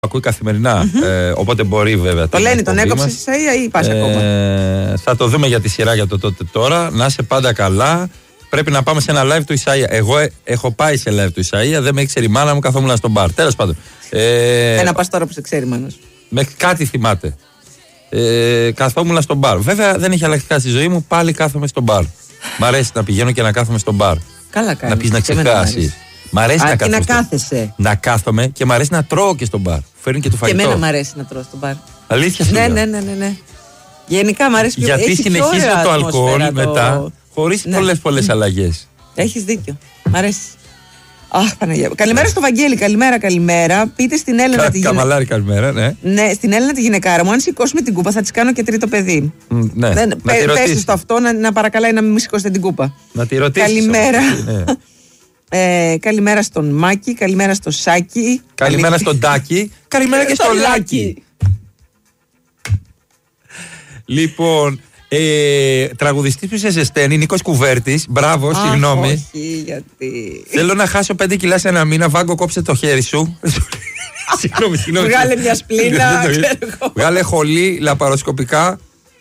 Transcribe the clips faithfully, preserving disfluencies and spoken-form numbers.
ακούει καθημερινά. Mm-hmm. Ε, οπότε μπορεί βέβαια. Το λένε, τον έκοψε στη Σαΐα ή πας ε, ακόμα? Θα το δούμε για τη σειρά για το τότε τώρα. Να είσαι πάντα καλά. Πρέπει να πάμε σε ένα live του Ισαΐα. Εγώ ε, έχω πάει σε live του Ισαΐα, δεν με ήξερε η μάνα μου, καθόμουν στον μπαρ. Τέλος πάντων. Ε, Ένα πας τώρα που σε ξέρει η μάνα σου. Με κάτι θυμάται. Ε, καθόμουν στον μπαρ. Βέβαια δεν έχει αλλάξει κάτι στη ζωή μου, πάλι κάθομαι στον μπαρ. Μ' αρέσει να πηγαίνω και να κάθομαι στον μπαρ. Καλά κάνεις. Να πεις να ξεχάσεις. Μ' αρέσει Α, να, να κάθεσαι. Να κάθομαι και μ' αρέσει να τρώω και στον μπαρ. Φέρνει και το φαγητό. Και εμένα μ' αρέσει να τρώω στον μπαρ. Αλήθεια σου ναι, λέω. ναι, ναι, ναι, ναι. Γενικά μ' αρέσει πιο. Γιατί συνεχίζει το αλκοόλ το... μετά, χωρίς ναι. πολλές πολλές αλλαγές. Έχεις δίκιο. Μ' αρέσει. Αχ, Παναγία. Καλημέρα στο Βαγγέλη, καλημέρα, καλημέρα. Πείτε στην Έλενα τη γυναικάρα. Καμαλάρη, καλημέρα, ναι. Ναι, στην Έλενα τη γυναικάρα μου, αν σηκώσουμε την κούπα θα τη κάνω και τρίτο παιδί. Mm, ναι. Δεν, πε, πες στο αυτό να, να παρακαλάει να μην σηκώσετε την κούπα. Να τη ρωτήσεις. Καλημέρα. Ναι. ε, καλημέρα στον Μάκη, καλημέρα στο Σάκη. Καλημέρα στον Τάκη. Καλημέρα και στο Λάκη. Λοιπόν. Ε, τραγουδιστής που σε ζεσταίνει, Νίκος Κουβέρτης. Μπράβο, Αχ, συγγνώμη. Όχι, γιατί. Θέλω να χάσω πέντε κιλά σε ένα μήνα. Βάγκο, κόψε το χέρι σου. Συγγνώμη, συγγνώμη. Βγάλε μια σπλήνα. Βγάλε χολή, λαπαροσκοπικά.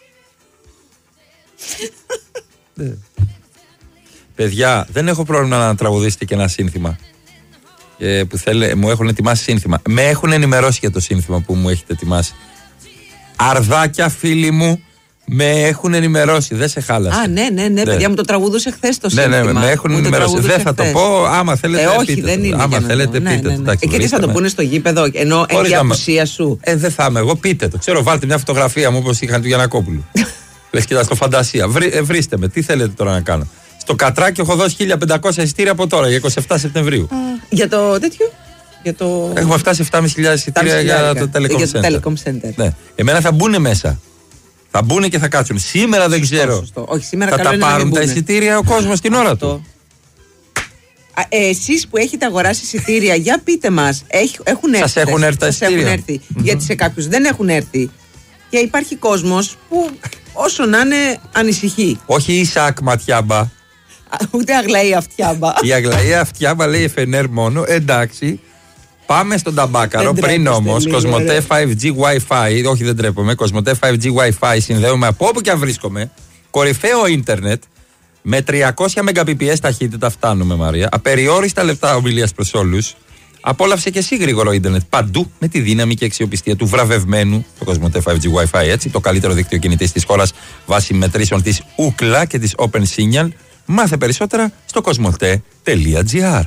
Παιδιά, δεν έχω πρόβλημα να τραγουδήσετε και ένα σύνθημα. Ε, που θέλε, μου έχουν ετοιμάσει σύνθημα. Με έχουν ενημερώσει για το σύνθημα που μου έχετε ετοιμάσει. Αρδάκια, φίλοι μου. Με έχουν ενημερώσει, δεν σε χάλασε. Α, ναι, ναι, ναι, παιδιά μου το τραγουδούσε χθες το ναι, σύνθημα. Ναι, ναι, με έχουν ενημερώσει. Δεν θα το πω, άμα θέλετε. Ε, όχι, πείτε δεν το. είναι. Άμα θέλετε, ναι, πείτε ναι, το. ναι. Ε, και τι θα το πούνε στο γήπεδο, ενώ έχει απουσία σου. Ε, δεν θα είμαι εγώ, πείτε το. Ξέρω, βάλτε μια φωτογραφία μου όπως είχαν του Γιαννακόπουλου. Λες και ήταν στο φαντασία. Βρει, ε, βρίστε με, τι θέλετε τώρα να κάνω. Στο Κατράκι έχω δώσει χίλια πεντακόσια εισιτήρια από τώρα για είκοσι επτά Σεπτεμβρίου. Α, για το τέτοιο. Για το... Έχουμε φτάσει επτάμισι χιλιάδες εισιτήρια για το Telecom Center. Telecom Center. Ναι. Εμένα θα μπουν μέσα. Θα μπουν και θα κάτσουν. Σήμερα δεν σωστό, ξέρω. Σωστό. Όχι, σήμερα θα τα πάρουν τα εισιτήρια ο κόσμος την ώρα του. Ε, εσείς που έχετε αγοράσει εισιτήρια, για πείτε μας. Έχουν έρθει. Σας έχουν έρθει τα εισιτήρια. Mm-hmm. Γιατί σε κάποιους δεν έχουν έρθει. Και υπάρχει κόσμος που όσο να είναι ανησυχεί. Όχι η Ισακ Ματιάμπα. Ούτε Αγλαία Αυτιάμπα. Η Αγλαία Αυτιάμπα λέει εφ εν αρ μόνο. Εντάξει. Πάμε στον ταμπάκαρο. Πριν όμως, Κοσμοτέ φάιβ τζι Wi-Fi, όχι δεν τρέπομαι, Κοσμοτέ φάιβ τζι Wi-Fi συνδέομαι από όπου και αν βρίσκομαι. Κορυφαίο ίντερνετ με τριακόσια Mbps ταχύτητα φτάνουμε, Μαρία. Απεριόριστα λεπτά ομιλίας προς όλους. Απόλαυσε και εσύ γρήγορο ίντερνετ παντού με τη δύναμη και αξιοπιστία του βραβευμένου το Κοσμοτέ φάιβ τζι Wi-Fi, έτσι, το καλύτερο δίκτυο κινητής της χώρας βάσει μετρήσεων της Ookla και της Open Signal. Μάθε περισσότερα στο κοσμοτέ τελεία τζι άρ.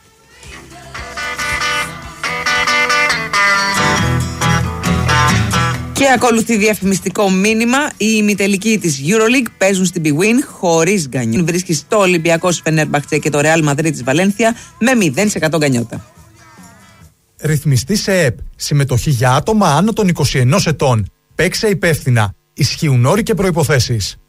Και ακολουθεί διαφημιστικό μήνυμα. Οι ημιτελικοί της EuroLeague παίζουν στην bwin χωρίς γκανιότα. Βρίσκει στο Ολυμπιακός Φενέρμπαχτσε και το Real Madrid της Βαλένθια με μηδέν τοις εκατό γκανιότα. Ρυθμιστή σε ΕΠ. Συμμετοχή για άτομα άνω των είκοσι ενός ετών. Παίξε υπεύθυνα. Ισχύουν όροι και προϋποθέσεις.